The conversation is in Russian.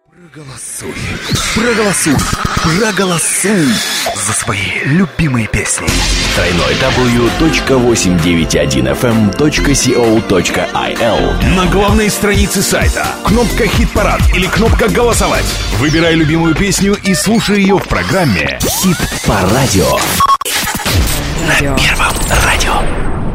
Проголосуй, проголосуй, проголосуй за свои любимые песни. www.891fm.co.il. На главной странице сайта кнопка «Хит-парад» или кнопка «Голосовать». Выбирай любимую песню и слушай ее в программе «Хит по радио». На Первом радио.